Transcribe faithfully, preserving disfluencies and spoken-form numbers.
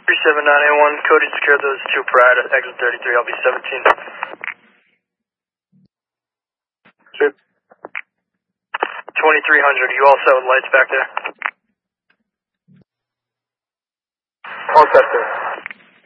three seven nine eight one, Cody, secure those two prior to exit thirty-three, I'll be seventeen. Sure. twenty-three hundred, you all set with lights back there? All set there.